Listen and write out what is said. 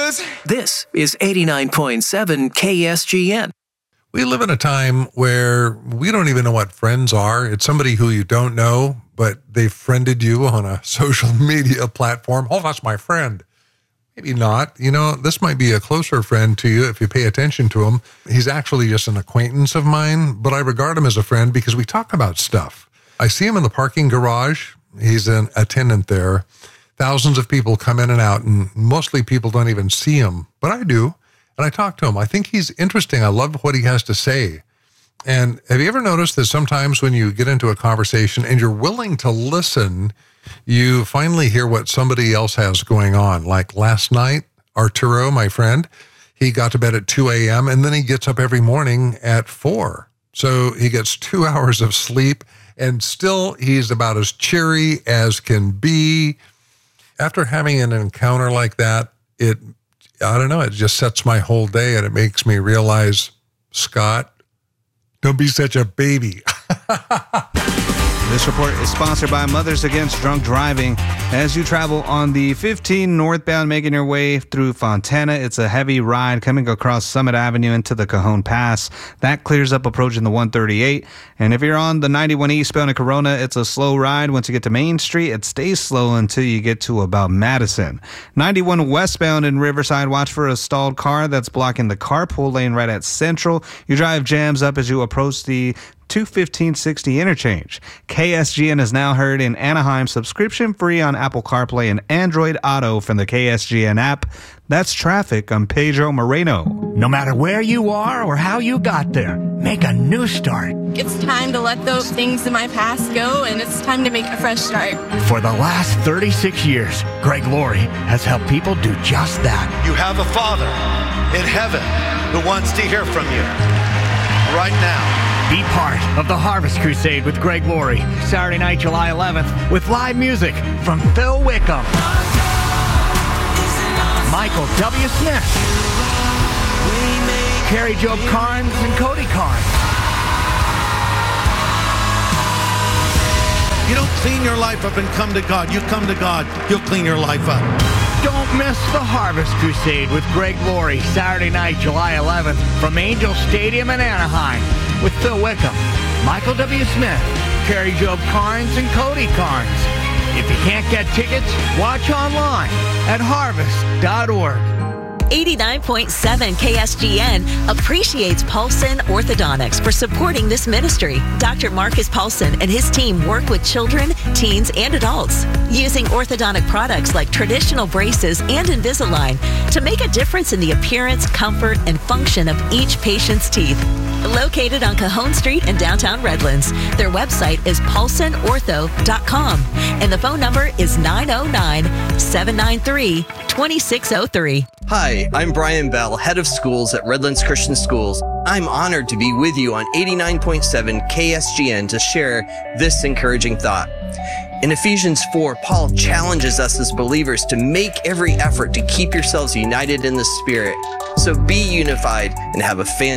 news. This is 89.7 KSGN. We live in a time where we don't even know what friends are. It's somebody who you don't know, but they've friended you on a social media platform. Oh, that's my friend. Maybe not. You know, this might be a closer friend to you if you pay attention to him. He's actually just an acquaintance of mine, but I regard him as a friend because we talk about stuff. I see him in the parking garage. He's an attendant there. Thousands of people come in and out, and mostly people don't even see him, but I do. And I talk to him. I think he's interesting. I love what he has to say. And have you ever noticed that sometimes when you get into a conversation and you're willing to listen, you finally hear what somebody else has going on? Like last night, Arturo, my friend, he got to bed at 2 a.m. and then he gets up every morning at 4. So he gets 2 hours of sleep, and still he's about as cheery as can be. After having an encounter like that, I don't know, it just sets my whole day, and it makes me realize, Scott, don't be such a baby. This report is sponsored by Mothers Against Drunk Driving. As you travel on the 15 northbound, making your way through Fontana, it's a heavy ride coming across Summit Avenue into the Cajon Pass. That clears up approaching the 138. And if you're on the 91 eastbound in Corona, it's a slow ride. Once you get to Main Street, it stays slow until you get to about Madison. 91 westbound in Riverside, watch for a stalled car that's blocking the carpool lane right at Central. Your drive jams up as you approach the 21560 interchange. KSGN is now heard in Anaheim, subscription free on Apple CarPlay and Android Auto from the KSGN app. That's traffic. I'm Pedro Moreno. No matter where you are or how you got there, make a new start. It's time to let those things in my past go, and it's time to make a fresh start. For the last 36 years, Greg Laurie has helped people do just that. You have a Father in heaven who wants to hear from you right now. Be part of the Harvest Crusade with Greg Laurie, Saturday night, July 11th, with live music from Phil Wickham, Michael W. Smith, Carrie Job Carnes, and Cody Carnes. You don't clean your life up and come to God. You come to God, He'll clean your life up. Don't miss the Harvest Crusade with Greg Laurie, Saturday night, July 11th, from Angel Stadium in Anaheim, with Phil Wickham, Michael W. Smith, Carrie Job Carnes, and Cody Carnes. If you can't get tickets, watch online at harvest.org. 89.7 KSGN appreciates Paulson Orthodontics for supporting this ministry. Dr. Marcus Paulson and his team work with children, teens, and adults using orthodontic products like traditional braces and Invisalign to make a difference in the appearance, comfort, and function of each patient's teeth. Located on Cajon Street in downtown Redlands, their website is paulsonortho.com, and the phone number is 909-793-2603. Hi, I'm Brian Bell, head of schools at Redlands Christian Schools. I'm honored to be with you on 89.7 KSGN to share this encouraging thought. In Ephesians 4, Paul challenges us as believers to make every effort to keep yourselves united in the Spirit. So be unified and have a fantastic